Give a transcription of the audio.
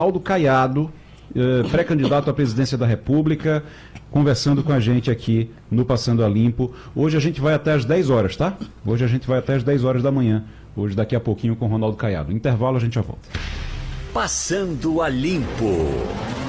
Ronaldo Caiado, pré-candidato à presidência da República, conversando com a gente aqui no Passando a Limpo. Hoje a gente vai até às 10 horas, tá? Hoje a gente vai até às 10 horas da manhã. Hoje, daqui a pouquinho, com o Ronaldo Caiado. Intervalo, a gente já volta. Passando a Limpo.